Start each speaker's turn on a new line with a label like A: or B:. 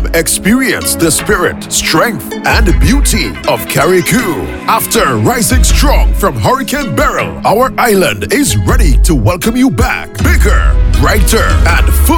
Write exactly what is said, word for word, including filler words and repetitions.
A: Come experience the spirit, strength, and beauty of Carriacou. After rising strong from Hurricane Beryl, our island is ready to welcome you back. Bigger, brighter, and full